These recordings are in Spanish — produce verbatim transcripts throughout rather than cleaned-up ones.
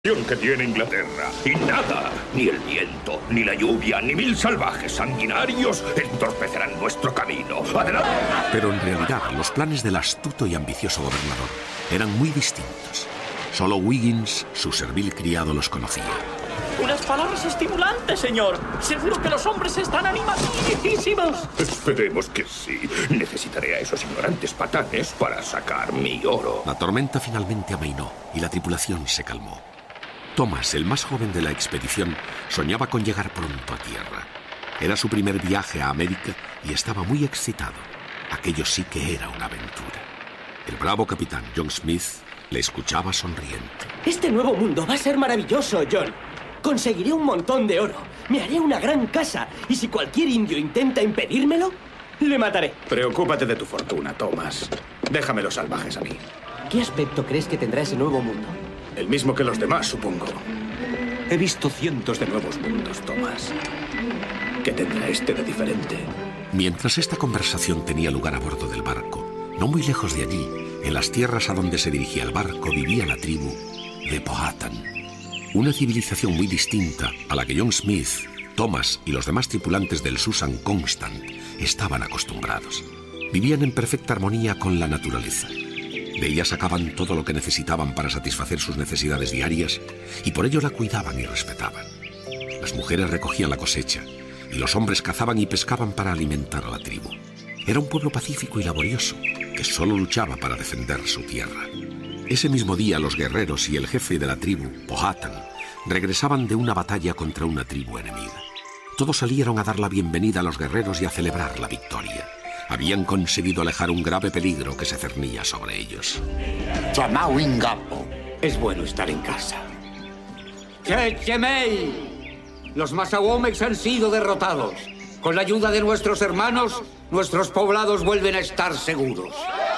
que tiene Inglaterra. Y nada, ni el viento, ni la lluvia, ni mil salvajes sanguinarios entorpecerán nuestro camino. ¡Adelante! Pero en realidad, los planes del astuto y ambicioso gobernador eran muy distintos. Solo Wiggins, su servil criado, los conocía. Unas palabras estimulantes, señor. Seguro que los hombres están animadísimos. Esperemos que sí. Necesitaré a esos ignorantes patanes para sacar mi oro. La tormenta finalmente amainó y la tripulación se calmó. Thomas, el más joven de la expedición, soñaba con llegar pronto a tierra. Era su primer viaje a América y estaba muy excitado. Aquello sí que era una aventura. El bravo capitán John Smith le escuchaba sonriente. Este nuevo mundo va a ser maravilloso, John. Conseguiré un montón de oro. Me haré una gran casa. Y si cualquier indio intenta impedírmelo, le mataré. Preocúpate de tu fortuna, Thomas. Déjame los salvajes a mí. ¿Qué aspecto crees que tendrá ese nuevo mundo? El mismo que los demás, supongo. He visto cientos de nuevos mundos, Thomas. ¿Qué tendrá este de diferente? Mientras esta conversación tenía lugar a bordo del barco, no muy lejos de allí, en las tierras a donde se dirigía el barco, vivía la tribu de Powhatan. Una civilización muy distinta a la que John Smith, Thomas y los demás tripulantes del Susan Constant estaban acostumbrados. Vivían en perfecta armonía con la naturaleza. De ella sacaban todo lo que necesitaban para satisfacer sus necesidades diarias y por ello la cuidaban y respetaban. Las mujeres recogían la cosecha y los hombres cazaban y pescaban para alimentar a la tribu. Era un pueblo pacífico y laborioso que solo luchaba para defender su tierra. Ese mismo día los guerreros y el jefe de la tribu, Powhatan, regresaban de una batalla contra una tribu enemiga. Todos salieron a dar la bienvenida a los guerreros y a celebrar la victoria. Habían conseguido alejar un grave peligro que se cernía sobre ellos. Chamá Wingapo. Es bueno estar en casa. ¡Chechemei! Los Masawomex han sido derrotados. Con la ayuda de nuestros hermanos, nuestros poblados vuelven a estar seguros.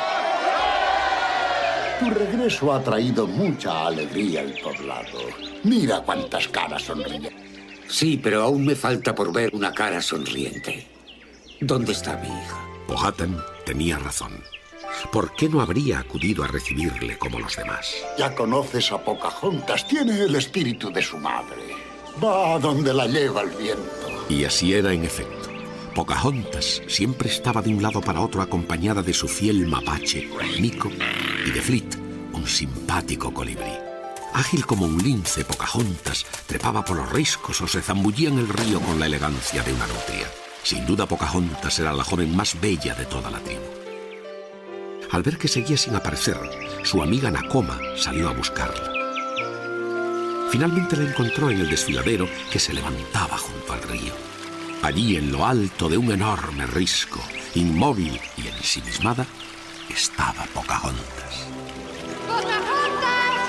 Tu regreso ha traído mucha alegría al poblado. Mira cuántas caras sonríen. Sí, pero aún me falta por ver una cara sonriente. ¿Dónde está mi hija? Powhatan tenía razón. ¿Por qué no habría acudido a recibirle como los demás? Ya conoces a Pocahontas. Tiene el espíritu de su madre. Va a donde la lleva el viento. Y así era en efecto. Pocahontas siempre estaba de un lado para otro acompañada de su fiel mapache, Nico, y de Fleet, un simpático colibrí. Ágil como un lince, Pocahontas trepaba por los riscos o se zambullía en el río con la elegancia de una nutria. Sin duda, Pocahontas era la joven más bella de toda la tribu. Al ver que seguía sin aparecer, su amiga Nakoma salió a buscarla. Finalmente la encontró en el desfiladero que se levantaba junto al río. Allí, en lo alto de un enorme risco, inmóvil y ensimismada, estaba Pocahontas. ¡Pocahontas!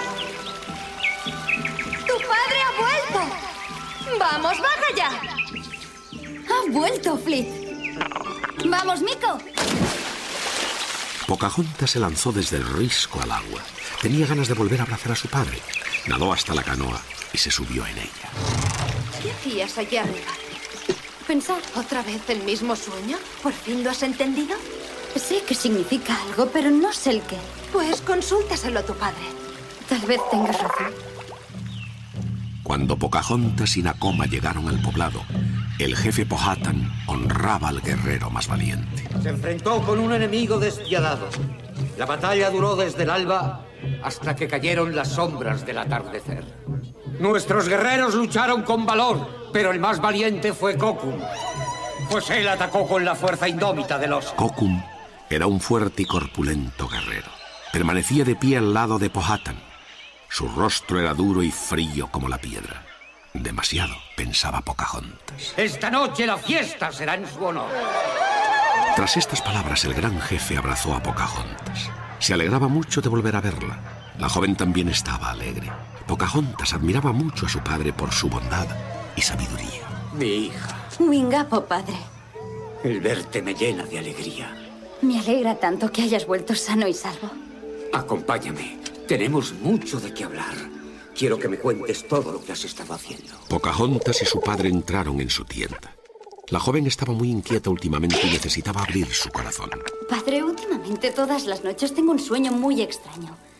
¡Tu padre ha vuelto! ¡Vamos, baja ya! ¡Ha vuelto, Fleet! ¡Vamos, Miko! Pocahontas se lanzó desde el risco al agua. Tenía ganas de volver a abrazar a su padre. Nadó hasta la canoa y se subió en ella. ¿Qué hacías allá arriba? ¿Pensar otra vez el mismo sueño? ¿Por fin lo has entendido? Sé que significa algo, pero no sé el qué. Pues consúltaselo a tu padre. Tal vez tengas razón. Cuando Pocahontas y Nakoma llegaron al poblado, el jefe Powhatan honraba al guerrero más valiente. Se enfrentó con un enemigo despiadado. La batalla duró desde el alba hasta que cayeron las sombras del atardecer. Nuestros guerreros lucharon con valor, pero el más valiente fue Kokum, pues él atacó con la fuerza indómita del oso. Kokum era un fuerte y corpulento guerrero. Permanecía de pie al lado de Powhatan. Su rostro era duro y frío como la piedra. Demasiado, pensaba Pocahontas. Esta noche la fiesta será en su honor. Tras estas palabras, el gran jefe abrazó a Pocahontas. Se alegraba mucho de volver a verla. La joven también estaba alegre. Pocahontas admiraba mucho a su padre por su bondad y sabiduría. Mi hija. Wingapo, padre. El verte me llena de alegría. Me alegra tanto que hayas vuelto sano y salvo. Acompáñame. Tenemos mucho de qué hablar. Quiero que me cuentes todo lo que has estado haciendo. Pocahontas y su padre entraron en su tienda. La joven estaba muy inquieta últimamente y necesitaba abrir su corazón. Padre, últimamente todas las noches tengo un sueño muy extraño.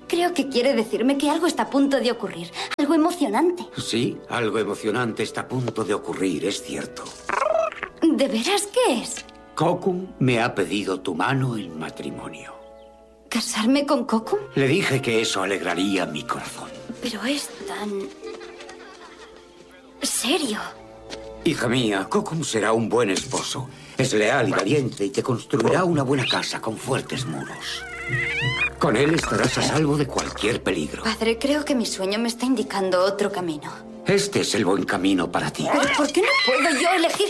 Creo que quiere decirme que algo está a punto de ocurrir. Algo emocionante. Sí, algo emocionante está a punto de ocurrir, es cierto. ¿De veras qué es? Kokum me ha pedido tu mano en matrimonio. ¿Casarme con Kokum? Le dije que eso alegraría mi corazón. Pero es tan... serio. Hija mía, Kokum será un buen esposo. Es leal y valiente y te construirá una buena casa con fuertes muros. Con él estarás a salvo de cualquier peligro. Padre, creo que mi sueño me está indicando otro camino. Este es el buen camino para ti. ¿Pero por qué no puedo yo elegir?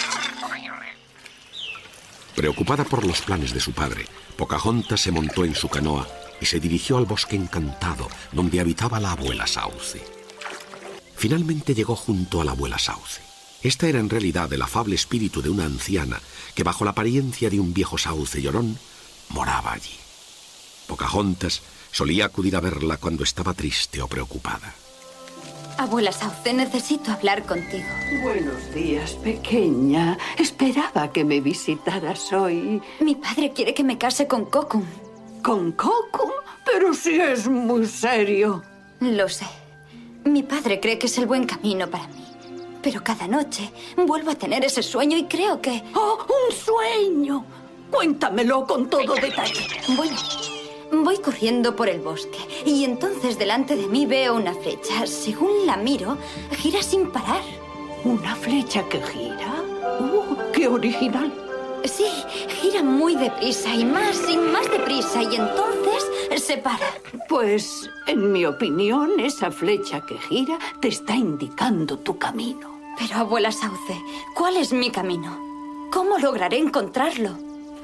Preocupada por los planes de su padre, Pocahontas se montó en su canoa y se dirigió al bosque encantado donde habitaba la abuela Sauce. Finalmente llegó junto a la abuela Sauce. Esta era en realidad el afable espíritu de una anciana que, bajo la apariencia de un viejo sauce llorón, moraba allí. Pocahontas solía acudir a verla cuando estaba triste o preocupada. Abuela Sauce, necesito hablar contigo. Buenos días, pequeña. Esperaba que me visitaras hoy. Mi padre quiere que me case con Kokum. ¿Con Kokum? Pero si es muy serio. Lo sé. Mi padre cree que es el buen camino para mí. Pero cada noche vuelvo a tener ese sueño y creo que... ¡Oh, un sueño! Cuéntamelo con todo detalle. Bueno, voy corriendo por el bosque y entonces delante de mí veo una flecha. Según la miro, gira sin parar. ¿Una flecha que gira? ¡Oh, qué original! Sí, gira muy deprisa y más y más deprisa y entonces se para. Pues, en mi opinión, esa flecha que gira te está indicando tu camino. Pero, abuela Sauce, ¿cuál es mi camino? ¿Cómo lograré encontrarlo?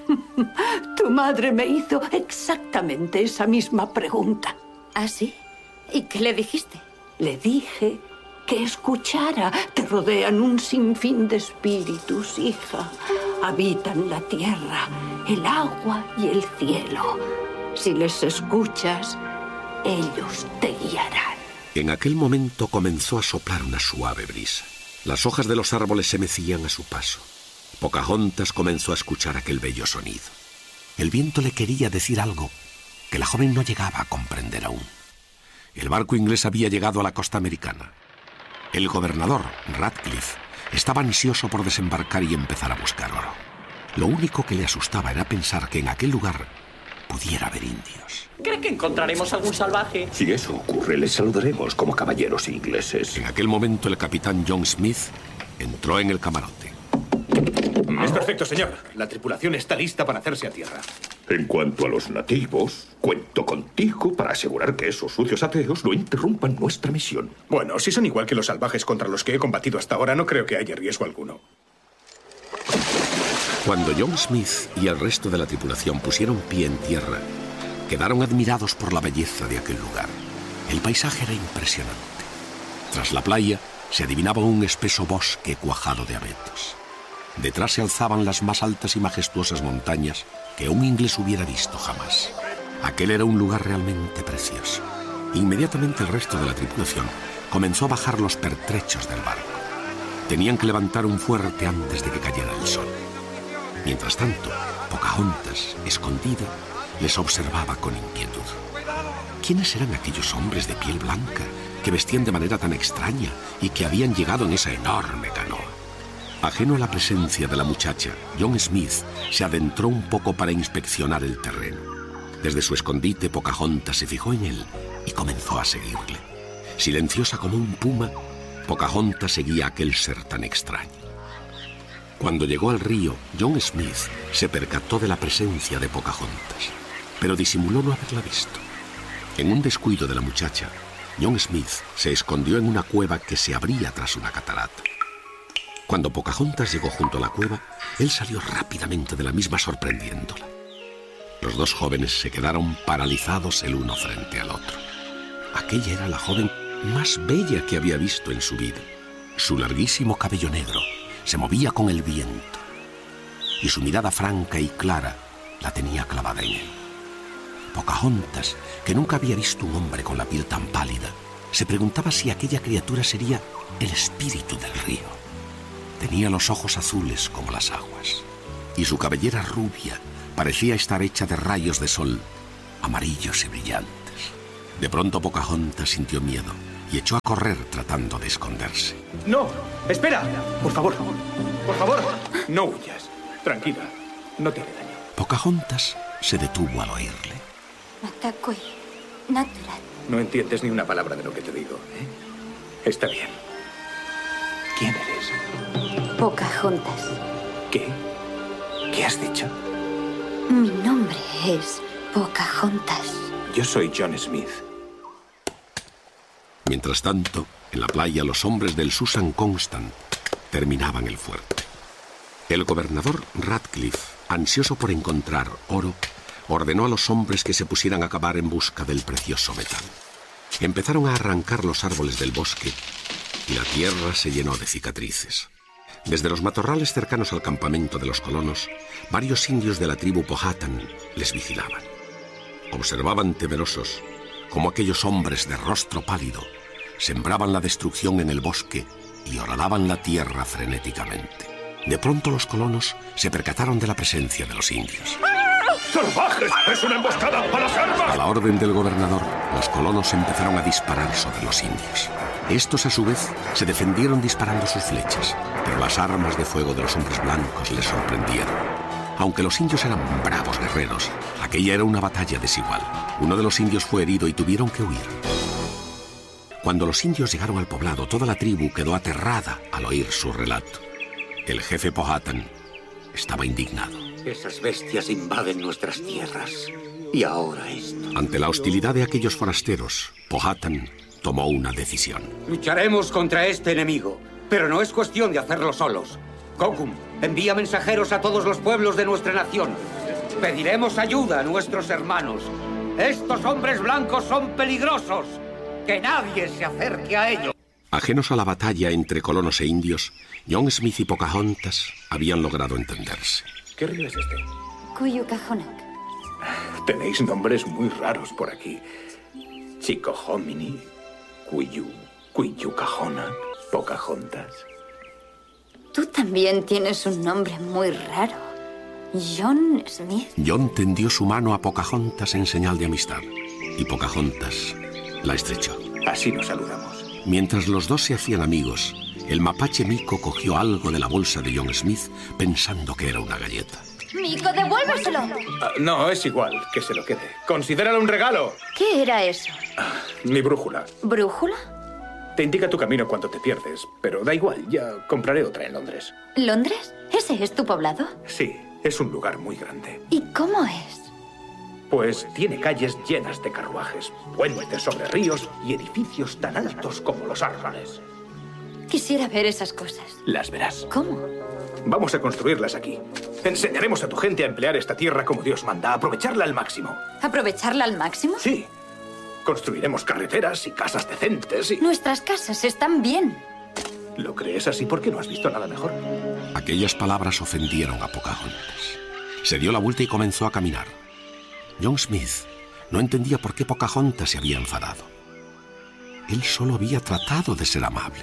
Tu madre me hizo exactamente esa misma pregunta. ¿Ah, sí? ¿Y qué le dijiste? Le dije que escuchara. Te rodean un sinfín de espíritus, hija. Habitan la tierra, el agua y el cielo. Si les escuchas, ellos te guiarán. En aquel momento comenzó a soplar una suave brisa. Las hojas de los árboles se mecían a su paso. Pocahontas comenzó a escuchar aquel bello sonido. El viento le quería decir algo que la joven no llegaba a comprender aún. El barco inglés había llegado a la costa americana. El gobernador, Radcliffe, estaba ansioso por desembarcar y empezar a buscar oro. Lo único que le asustaba era pensar que en aquel lugar pudiera haber indios. ¿Cree que encontraremos algún salvaje? Si eso ocurre, les saludaremos como caballeros ingleses. En aquel momento el capitán John Smith entró en el camarote. Es perfecto, señor. La tripulación está lista para hacerse a tierra. En cuanto a los nativos, cuento contigo para asegurar que esos sucios ateos no interrumpan nuestra misión. Bueno, si son igual que los salvajes contra los que he combatido hasta ahora, no creo que haya riesgo alguno. Cuando John Smith y el resto de la tripulación pusieron pie en tierra, quedaron admirados por la belleza de aquel lugar. El paisaje era impresionante. Tras la playa se adivinaba un espeso bosque cuajado de abetos. Detrás se alzaban las más altas y majestuosas montañas que un inglés hubiera visto jamás. Aquel era un lugar realmente precioso. Inmediatamente el resto de la tripulación comenzó a bajar los pertrechos del barco. Tenían que levantar un fuerte antes de que cayera el sol. Mientras tanto, Pocahontas, escondida, les observaba con inquietud. ¿Quiénes eran aquellos hombres de piel blanca que vestían de manera tan extraña y que habían llegado en esa enorme canoa? Ajeno a la presencia de la muchacha, John Smith se adentró un poco para inspeccionar el terreno. Desde su escondite, Pocahontas se fijó en él y comenzó a seguirle. Silenciosa como un puma, Pocahontas seguía a aquel ser tan extraño. Cuando llegó al río, John Smith se percató de la presencia de Pocahontas, pero disimuló no haberla visto. En un descuido de la muchacha, John Smith se escondió en una cueva que se abría tras una catarata. Cuando Pocahontas llegó junto a la cueva, él salió rápidamente de la misma sorprendiéndola. Los dos jóvenes se quedaron paralizados el uno frente al otro. Aquella era la joven más bella que había visto en su vida. Su larguísimo cabello negro se movía con el viento y su mirada franca y clara la tenía clavada en él. Pocahontas, que nunca había visto un hombre con la piel tan pálida, se preguntaba si aquella criatura sería el espíritu del río. Tenía los ojos azules como las aguas y su cabellera rubia parecía estar hecha de rayos de sol amarillos y brillantes. De pronto Pocahontas sintió miedo y echó a correr tratando de esconderse. ¡No! ¡Espera! Por favor, por favor, no huyas. Tranquila, no tiene daño. Pocahontas se detuvo al oírle. Matakoi, natural. No entiendes ni una palabra de lo que te digo, ¿eh? Está bien. ¿Quién eres? Pocahontas. ¿Qué? ¿Qué has dicho? Mi nombre es Pocahontas. Yo soy John Smith. Mientras tanto, en la playa los hombres del Susan Constant terminaban el fuerte. El gobernador Radcliffe, ansioso por encontrar oro, ordenó a los hombres que se pusieran a cavar en busca del precioso metal. Empezaron a arrancar los árboles del bosque y la tierra se llenó de cicatrices. Desde los matorrales cercanos al campamento de los colonos, varios indios de la tribu Powhatan les vigilaban. Observaban temerosos cómo aquellos hombres de rostro pálido sembraban la destrucción en el bosque y horadaban la tierra frenéticamente. De pronto los colonos se percataron de la presencia de los indios. ¡Salvajes! ¡Es una emboscada! ¡A las armas! A la orden del gobernador, los colonos empezaron a disparar sobre los indios. Estos, a su vez, se defendieron disparando sus flechas, pero las armas de fuego de los hombres blancos les sorprendieron. Aunque los indios eran bravos guerreros, aquella era una batalla desigual. Uno de los indios fue herido y tuvieron que huir. Cuando los indios llegaron al poblado, toda la tribu quedó aterrada al oír su relato. El jefe Powhatan estaba indignado. Esas bestias invaden nuestras tierras. Y ahora esto. Ante la hostilidad de aquellos forasteros, Powhatan tomó una decisión. Lucharemos contra este enemigo, pero no es cuestión de hacerlo solos. Kokum, envía mensajeros a todos los pueblos de nuestra nación. Pediremos ayuda a nuestros hermanos. Estos hombres blancos son peligrosos. Que nadie se acerque a ellos. Ajenos a la batalla entre colonos e indios, John Smith y Pocahontas habían logrado entenderse. ¿Qué río es este? Cuyucajonac. Tenéis nombres muy raros por aquí. Chicohominy, Cuyu, Cuyucajonac, Pocahontas. Tú también tienes un nombre muy raro. John Smith. John tendió su mano a Pocahontas en señal de amistad y Pocahontas la estrechó. Así nos saludamos. Mientras los dos se hacían amigos, el mapache Mico cogió algo de la bolsa de John Smith pensando que era una galleta. Mico, devuélveselo. Uh, no, es igual, que se lo quede. Considéralo un regalo. ¿Qué era eso? Uh, mi brújula. ¿Brújula? Te indica tu camino cuando te pierdes, pero da igual, ya compraré otra en Londres. ¿Londres? ¿Ese es tu poblado? Sí, es un lugar muy grande. ¿Y cómo es? Pues tiene calles llenas de carruajes, puentes sobre ríos y edificios tan altos como los árboles. Quisiera ver esas cosas. Las verás. ¿Cómo? Vamos a construirlas aquí. Enseñaremos a tu gente a emplear esta tierra como Dios manda, a aprovecharla al máximo. ¿Aprovecharla al máximo? Sí. Construiremos carreteras y casas decentes y... Nuestras casas están bien. ¿Lo crees así porque no has visto nada mejor? Aquellas palabras ofendieron a Pocahontas. Se dio la vuelta y comenzó a caminar. John Smith no entendía por qué Pocahontas se había enfadado. Él solo había tratado de ser amable.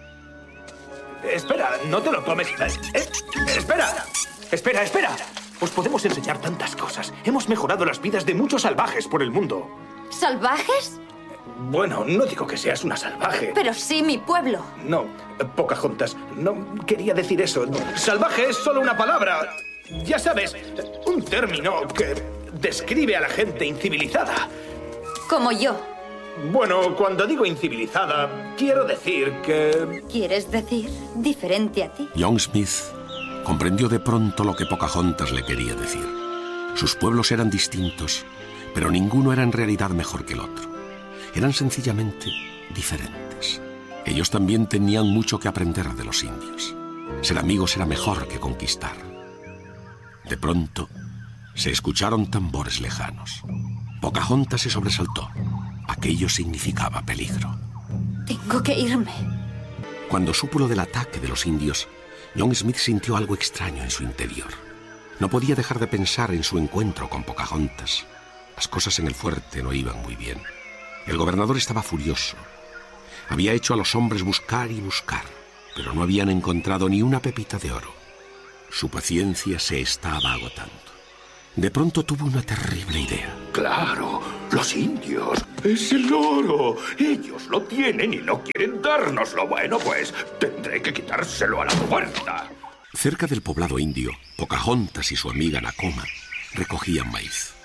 Espera, no te lo tomes. Eh, eh, espera, espera, espera. Os podemos enseñar tantas cosas. Hemos mejorado las vidas de muchos salvajes por el mundo. ¿Salvajes? Bueno, no digo que seas una salvaje. Pero sí mi pueblo. No, Pocahontas, no quería decir eso. Salvaje es solo una palabra. Ya sabes, un término que describe a la gente incivilizada. Como yo. Bueno, cuando digo incivilizada, quiero decir que... ¿Quieres decir diferente a ti? John Smith comprendió de pronto lo que Pocahontas le quería decir. Sus pueblos eran distintos, pero ninguno era en realidad mejor que el otro. Eran sencillamente diferentes. Ellos también tenían mucho que aprender de los indios. Ser amigos era mejor que conquistar. De pronto, se escucharon tambores lejanos. Pocahontas se sobresaltó. Aquello significaba peligro. Tengo que irme. Cuando supo lo del ataque de los indios, John Smith sintió algo extraño en su interior. No podía dejar de pensar en su encuentro con Pocahontas. Las cosas en el fuerte no iban muy bien. El gobernador estaba furioso. Había hecho a los hombres buscar y buscar, pero no habían encontrado ni una pepita de oro. Su paciencia se estaba agotando. De pronto tuvo una terrible idea. Claro, los indios. Es el oro. Ellos lo tienen y no quieren dárnoslo. Bueno, pues tendré que quitárselo a la puerta. Cerca del poblado indio, Pocahontas y su amiga Nakoma recogían maíz.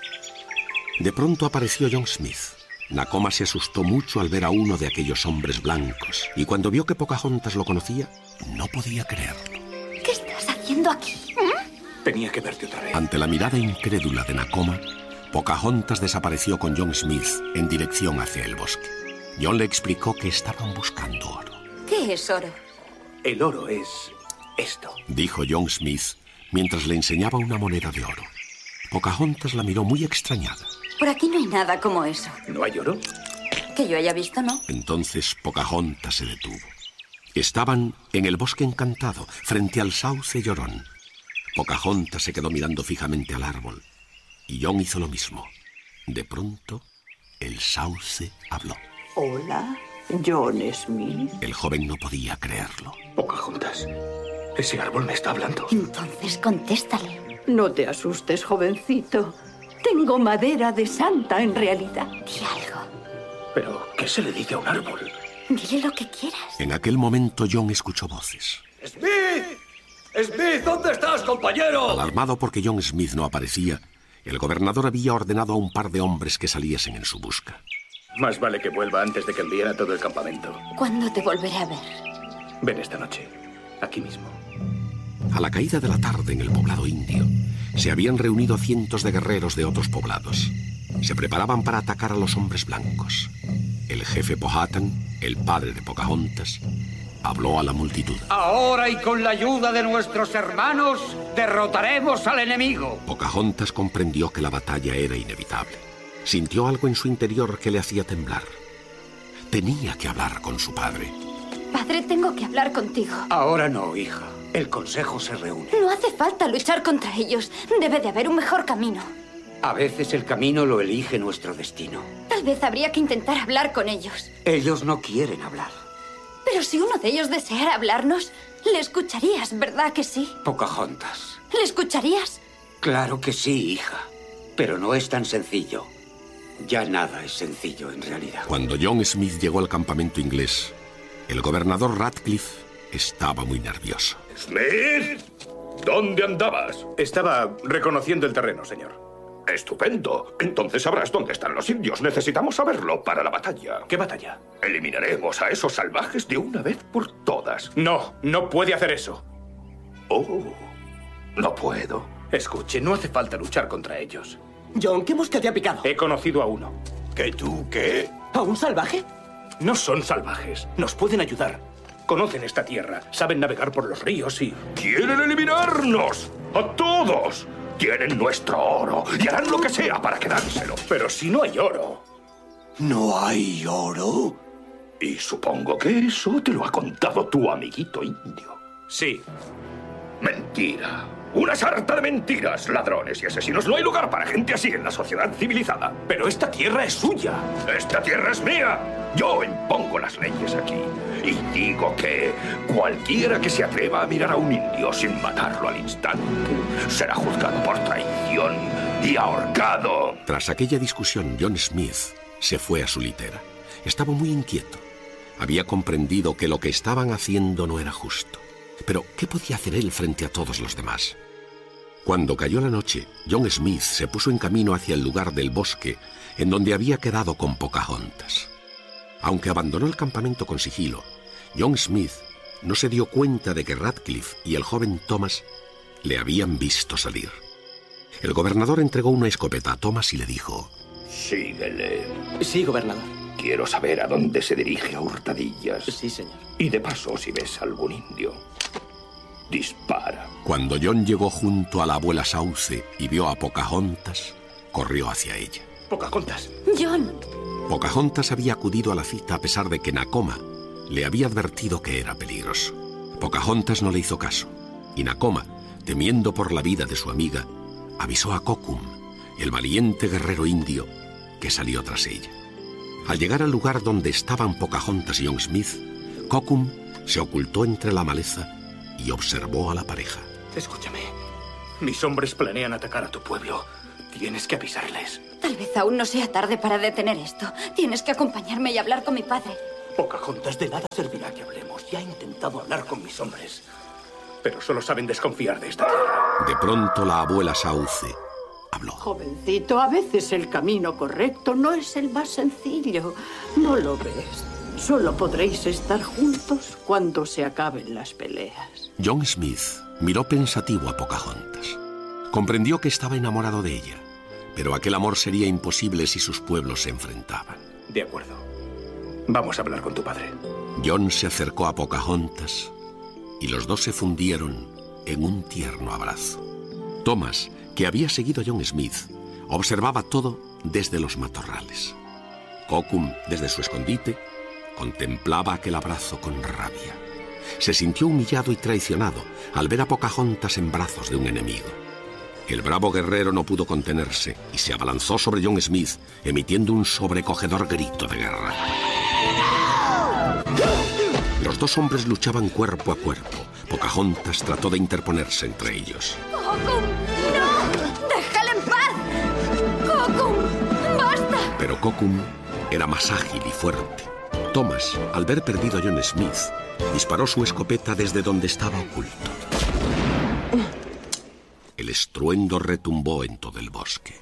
De pronto apareció John Smith. Nakoma se asustó mucho al ver a uno de aquellos hombres blancos, y cuando vio que Pocahontas lo conocía, no podía creerlo. ¿Qué estás haciendo aquí? ¿Mm? Tenía que verte otra vez. Ante la mirada incrédula de Nakoma, Pocahontas desapareció con John Smith en dirección hacia el bosque. John le explicó que estaban buscando oro. ¿Qué es oro? El oro es esto, dijo John Smith mientras le enseñaba una moneda de oro. Pocahontas la miró muy extrañada. Por aquí no hay nada como eso. ¿No hay oro? Que yo haya visto, ¿no? Entonces Pocahontas se detuvo. Estaban en el bosque encantado, frente al sauce llorón. Pocahontas se quedó mirando fijamente al árbol, y John hizo lo mismo. De pronto, el sauce habló. Hola, John Smith. El joven no podía creerlo. Pocahontas, ese árbol me está hablando. Entonces contéstale. No te asustes, jovencito. Tengo madera de santa en realidad. Di algo. ¿Pero qué se le dice a un árbol? Dile lo que quieras. En aquel momento John escuchó voces. ¡Smith! ¡Smith! ¿Dónde estás, compañero? Alarmado porque John Smith no aparecía, el gobernador había ordenado a un par de hombres que saliesen en su busca. Más vale que vuelva antes de que envíen a todo el campamento. ¿Cuándo te volveré a ver? Ven esta noche, aquí mismo. A la caída de la tarde en el poblado indio, se habían reunido cientos de guerreros de otros poblados. Se preparaban para atacar a los hombres blancos. El jefe Powhatan, el padre de Pocahontas, habló a la multitud. Ahora y con la ayuda de nuestros hermanos, derrotaremos al enemigo. Pocahontas comprendió que la batalla era inevitable. Sintió algo en su interior que le hacía temblar. Tenía que hablar con su padre. Padre, tengo que hablar contigo. Ahora no, hija. El consejo se reúne. No hace falta luchar contra ellos. Debe de haber un mejor camino. A veces el camino lo elige nuestro destino. Tal vez habría que intentar hablar con ellos. Ellos no quieren hablar. Pero si uno de ellos deseara hablarnos, le escucharías, ¿verdad que sí? Pocahontas. ¿Le escucharías? Claro que sí, hija. Pero no es tan sencillo. Ya nada es sencillo en realidad. Cuando John Smith llegó al campamento inglés, el gobernador Radcliffe estaba muy nervioso. Smith, ¿dónde andabas? Estaba reconociendo el terreno, señor. Estupendo. Entonces sabrás dónde están los indios. Necesitamos saberlo para la batalla. ¿Qué batalla? Eliminaremos a esos salvajes de una vez por todas. No, no puede hacer eso. Oh, no puedo. Escuche, no hace falta luchar contra ellos. John, ¿qué mosca te ha picado? He conocido a uno. ¿Que tú qué? ¿A un salvaje? No son salvajes. Nos pueden ayudar. Conocen esta tierra, saben navegar por los ríos y... ¡Quieren eliminarnos! ¡A todos! Tienen nuestro oro y harán lo que sea para quedárselo. Pero si no hay oro... ¿No hay oro? Y supongo que eso te lo ha contado tu amiguito indio. Sí. Mentira. Una sarta de mentiras, ladrones y asesinos. No hay lugar para gente así en la sociedad civilizada. Pero esta tierra es suya. Esta tierra es mía. Yo impongo las leyes aquí. Y digo que cualquiera que se atreva a mirar a un indio sin matarlo al instante será juzgado por traición y ahorcado. Tras aquella discusión, John Smith se fue a su litera. Estaba muy inquieto. Había comprendido que lo que estaban haciendo no era justo. Pero, ¿qué podía hacer él frente a todos los demás? Cuando cayó la noche, John Smith se puso en camino hacia el lugar del bosque en donde había quedado con Pocahontas. Aunque abandonó el campamento con sigilo, John Smith no se dio cuenta de que Radcliffe y el joven Thomas le habían visto salir. El gobernador entregó una escopeta a Thomas y le dijo: Síguele. Sí, gobernador. Quiero saber a dónde se dirige a hurtadillas. Sí, señor. Y de paso, si ves algún indio, dispara. Cuando John llegó junto a la abuela Sauce y vio a Pocahontas, corrió hacia ella. Pocahontas. John. Pocahontas había acudido a la cita a pesar de que Nakoma le había advertido que era peligroso. Pocahontas no le hizo caso, y Nakoma, temiendo por la vida de su amiga, avisó a Kokum, el valiente guerrero indio, que salió tras ella. Al llegar al lugar donde estaban Pocahontas y John Smith, Kokum se ocultó entre la maleza y observó a la pareja. Escúchame. Mis hombres planean atacar a tu pueblo. Tienes que avisarles. Tal vez aún no sea tarde para detener esto. Tienes que acompañarme y hablar con mi padre. Pocahontas, de nada servirá que hablemos. Ya he intentado hablar con mis hombres, pero solo saben desconfiar de esta tierra. De pronto la abuela Sauce habló. Jovencito, a veces el camino correcto no es el más sencillo. ¿No lo ves? Solo podréis estar juntos cuando se acaben las peleas. John Smith miró pensativo a Pocahontas. Comprendió que estaba enamorado de ella, pero aquel amor sería imposible si sus pueblos se enfrentaban. De acuerdo. Vamos a hablar con tu padre. John se acercó a Pocahontas y los dos se fundieron en un tierno abrazo. Thomas, que había seguido a John Smith, observaba todo desde los matorrales. Kokum, desde su escondite, contemplaba aquel abrazo con rabia. Se sintió humillado y traicionado al ver a Pocahontas en brazos de un enemigo. El bravo guerrero no pudo contenerse y se abalanzó sobre John Smith, emitiendo un sobrecogedor grito de guerra. Los dos hombres luchaban cuerpo a cuerpo. Pocahontas trató de interponerse entre ellos. ¡Kokum! ¡No! ¡Déjale en paz! ¡Kokum! ¡Basta! Pero Kokum era más ágil y fuerte. Thomas, al ver perdido a John Smith, disparó su escopeta desde donde estaba oculto. El estruendo retumbó en todo el bosque.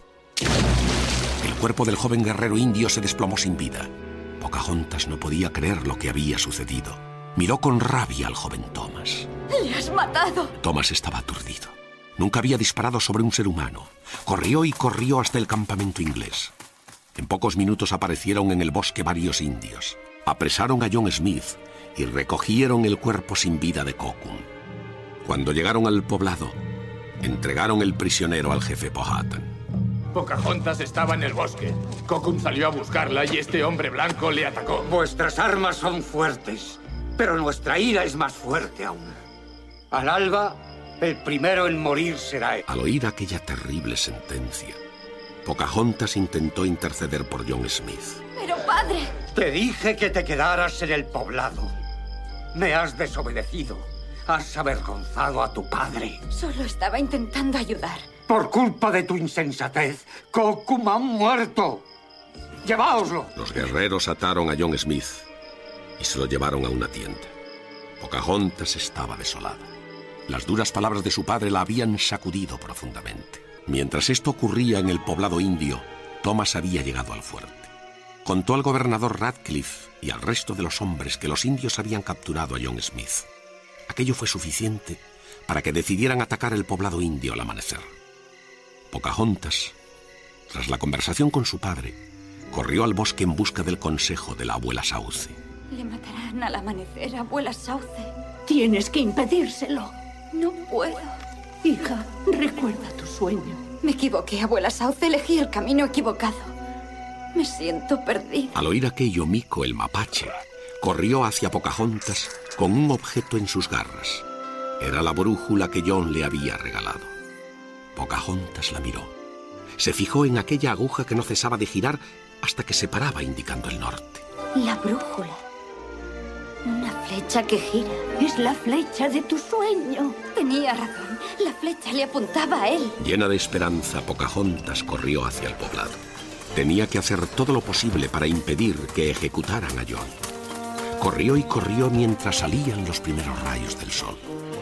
El cuerpo del joven guerrero indio se desplomó sin vida. Pocahontas no podía creer lo que había sucedido. Miró con rabia al joven Thomas. ¡Le has matado! Thomas estaba aturdido. Nunca había disparado sobre un ser humano. Corrió y corrió hasta el campamento inglés. En pocos minutos aparecieron en el bosque varios indios. Apresaron a John Smith y recogieron el cuerpo sin vida de Kokum. Cuando llegaron al poblado, entregaron el prisionero al jefe Powhatan. Pocahontas estaba en el bosque. Kokum salió a buscarla y este hombre blanco le atacó. Vuestras armas son fuertes, pero nuestra ira es más fuerte aún. Al alba, el primero en morir será él. Al oír aquella terrible sentencia, Pocahontas intentó interceder por John Smith. ¡Pero padre! Te dije que te quedaras en el poblado. Me has desobedecido. Has avergonzado a tu padre. Solo estaba intentando ayudar. Por culpa de tu insensatez, Kokum ha muerto. ¡Lleváoslo! Los guerreros ataron a John Smith y se lo llevaron a una tienda. Pocahontas estaba desolada. Las duras palabras de su padre la habían sacudido profundamente. Mientras esto ocurría en el poblado indio, Thomas había llegado al fuerte. Contó al gobernador Radcliffe y al resto de los hombres que los indios habían capturado a John Smith. Aquello fue suficiente para que decidieran atacar el poblado indio al amanecer. Pocahontas, tras la conversación con su padre, corrió al bosque en busca del consejo de la abuela Sauce. Le matarán al amanecer, abuela Sauce. Tienes que impedírselo. No puedo. Hija, recuerda tu sueño. Me equivoqué, abuela Sauce. Elegí el camino equivocado. Me siento perdida. Al oír aquello, Miko, el mapache, corrió hacia Pocahontas con un objeto en sus garras. Era la brújula que John le había regalado. Pocahontas la miró. Se fijó en aquella aguja que no cesaba de girar hasta que se paraba indicando el norte. La brújula. Una flecha que gira. Es la flecha de tu sueño. Tenía razón. La flecha le apuntaba a él. Llena de esperanza, Pocahontas corrió hacia el poblado. Tenía que hacer todo lo posible para impedir que ejecutaran a John. Corrió y corrió mientras salían los primeros rayos del sol.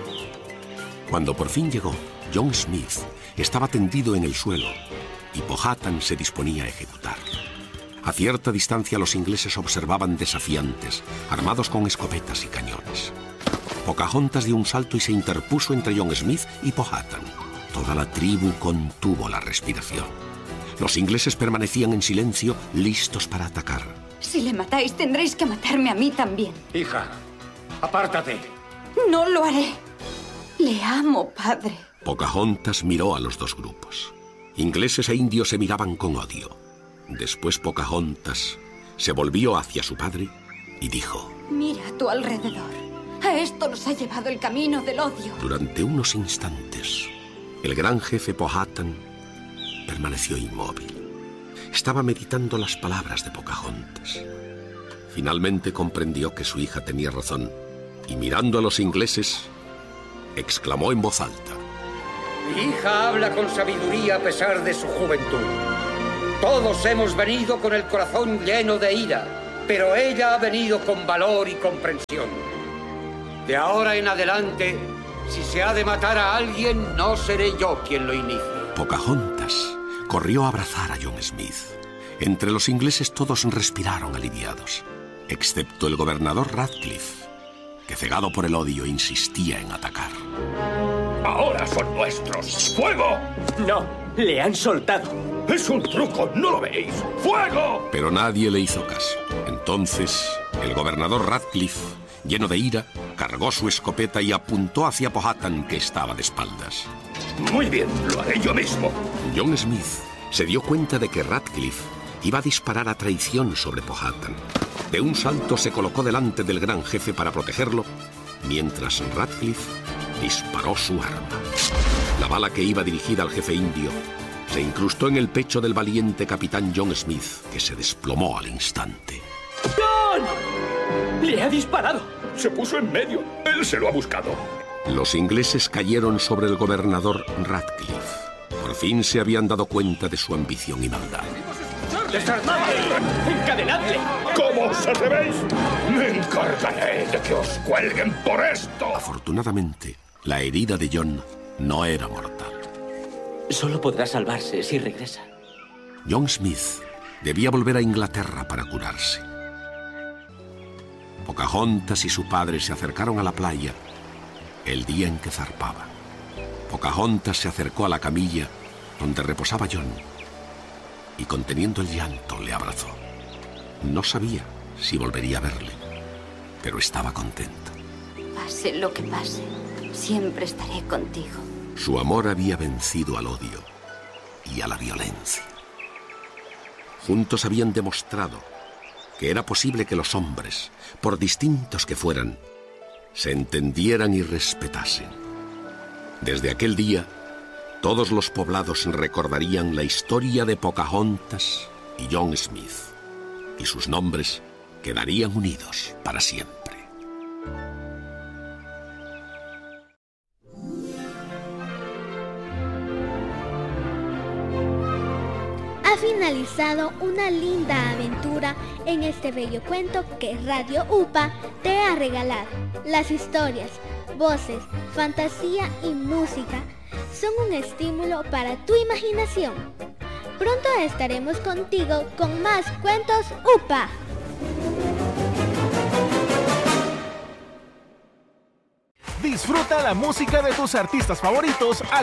Cuando por fin llegó, John Smith estaba tendido en el suelo y Powhatan se disponía a ejecutarlo. A cierta distancia los ingleses observaban desafiantes, armados con escopetas y cañones. Pocahontas dio un salto y se interpuso entre John Smith y Powhatan. Toda la tribu contuvo la respiración. Los ingleses permanecían en silencio, listos para atacar. Si le matáis, tendréis que matarme a mí también. Hija, apártate. No lo haré. Le amo, padre. Pocahontas miró a los dos grupos. Ingleses e indios se miraban con odio. Después Pocahontas se volvió hacia su padre y dijo: Mira a tu alrededor. A esto nos ha llevado el camino del odio. Durante unos instantes, el gran jefe Powhatan permaneció inmóvil. Estaba meditando las palabras de Pocahontas. Finalmente comprendió que su hija tenía razón y mirando a los ingleses, exclamó en voz alta: Mi hija habla con sabiduría a pesar de su juventud. Todos hemos venido con el corazón lleno de ira, pero ella ha venido con valor y comprensión. De ahora en adelante, si se ha de matar a alguien, no seré yo quien lo inicie. Pocahontas corrió a abrazar a John Smith. Entre los ingleses todos respiraron aliviados, excepto el gobernador Radcliffe, que cegado por el odio insistía en atacar. ¡Ahora son nuestros! ¡Fuego! No, le han soltado. ¡Es un truco! ¿No lo veis? ¡Fuego! Pero nadie le hizo caso. Entonces, el gobernador Radcliffe, lleno de ira, cargó su escopeta y apuntó hacia Powhatan, que estaba de espaldas. Muy bien, lo haré yo mismo. John Smith se dio cuenta de que Radcliffe iba a disparar a traición sobre Powhatan. De un salto se colocó delante del gran jefe para protegerlo, mientras Radcliffe disparó su arma. La bala que iba dirigida al jefe indio se incrustó en el pecho del valiente capitán John Smith, que se desplomó al instante. ¡John! ¡Le ha disparado! Se puso en medio. Él se lo ha buscado. Los ingleses cayeron sobre el gobernador Radcliffe. Por fin se habían dado cuenta de su ambición y maldad. ¡Desarmadle! ¡Encadenadle! ¿Cómo os atrevéis? Me encargaré de que os cuelguen por esto. Afortunadamente, la herida de John no era mortal. Solo podrá salvarse si regresa. John Smith debía volver a Inglaterra para curarse. Pocahontas y su padre se acercaron a la playa el día en que zarpaba. Pocahontas se acercó a la camilla donde reposaba John y, conteniendo el llanto, le abrazó. No sabía si volvería a verle, pero estaba contenta. Pase lo que pase, siempre estaré contigo. Su amor había vencido al odio y a la violencia. Juntos habían demostrado que era posible que los hombres, por distintos que fueran, se entendieran y respetasen. Desde aquel día, todos los poblados recordarían la historia de Pocahontas y John Smith, y sus nombres quedarían unidos para siempre. Ha finalizado una linda aventura en este bello cuento que Radio UPA te ha regalado. Las historias, voces, fantasía y música son un estímulo para tu imaginación. Pronto estaremos contigo con más cuentos UPA. Disfruta la música de tus artistas favoritos aquí